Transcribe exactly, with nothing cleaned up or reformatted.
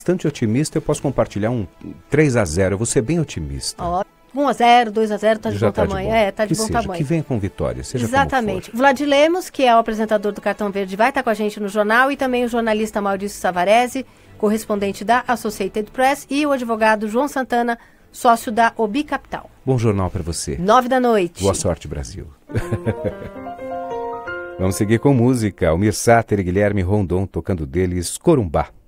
bastante otimista, eu posso compartilhar um três a zero. Eu vou ser bem otimista. Ó, um a zero, dois a zero, tá de Já bom tá de tamanho. bom. É, tá de que bom seja, tamanho. Que venha com vitória, seja Exatamente. como for. Vlad Lemos, que é o apresentador do Cartão Verde, vai estar com a gente no jornal, e também o jornalista Maurício Savarese, correspondente da Associated Press, e o advogado João Santana, sócio da Obi Capital. Bom jornal para você. Nove da noite. Boa sorte, Brasil. Vamos seguir com música. Almir Sater e Guilherme Rondon tocando deles Corumbá.